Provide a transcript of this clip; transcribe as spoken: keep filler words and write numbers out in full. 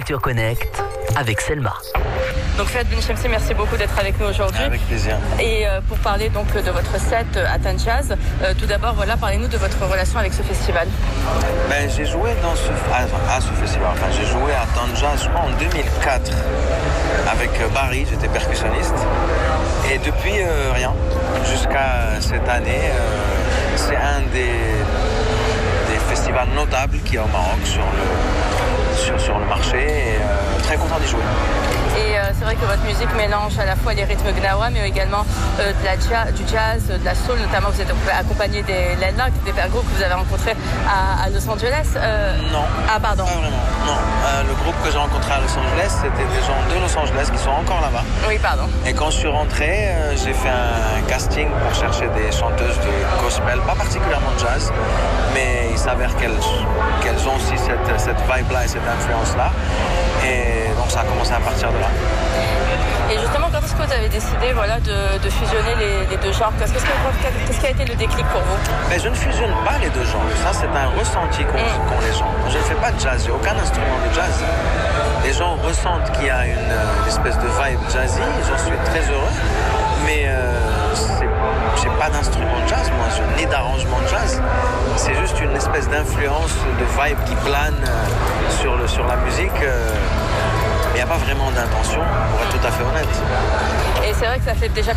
Culture Connect avec Selma. Donc Fouad Benchemsi, merci beaucoup d'être avec nous aujourd'hui. Avec plaisir. Et euh, pour parler donc de votre set euh, Athènes Jazz, euh, tout d'abord, voilà, parlez-nous de votre relation avec ce festival. Ben, j'ai joué dans ce, à, à ce festival, enfin j'ai joué à Athènes Jazz, je crois, en deux mille quatre avec Barry, j'étais percussionniste. Et depuis, euh, rien. Jusqu'à cette année, euh, c'est un des, des festivals notables qu'il y a au Maroc sur le, sur, sur le marché. Et euh, très content d'y jouer. Et euh, c'est vrai que votre musique mélange à la fois les rythmes gnawa, mais également euh, de la jazz, du jazz, de la soul, notamment vous êtes accompagné des Landmark, des groupes que vous avez rencontrés à, à Los Angeles. Euh... Non. Ah pardon. Pas vraiment. Non. Euh, le groupe que j'ai rencontré à Los Angeles, c'était des gens de Los Angeles qui sont encore là-bas. Oui, pardon. Et quand je suis rentré, euh, j'ai fait un casting pour chercher des chanteuses de gospel, pas particulièrement de jazz, mais il s'avère qu'elles, qu'elles ont aussi cette, cette vibe-là et cette influence-là. Et donc ça a commencé à partir de là. Et justement, quand est-ce que vous avez décidé voilà, de, de fusionner les, les deux genres? Qu'est-ce, que, qu'est-ce qui a été le déclic pour vous? Mais je ne fusionne pas les deux genres. Ça, c'est un ressenti qu'ont, mm. qu'ont les gens. Je ne fais pas de jazz, j'ai aucun instrument de jazz. Les gens ressentent qu'il y a une, une espèce de vibe jazzy, j'en suis très heureux. Mais euh, c'est, j'ai pas d'instrument de jazz, moi, ni d'arrangement de jazz. C'est juste une espèce d'influence, de vibe qui plane sur, le, sur la musique. Euh, Il n'y a pas vraiment d'intention, pour être tout à fait honnête. Et c'est vrai que ça fait déjà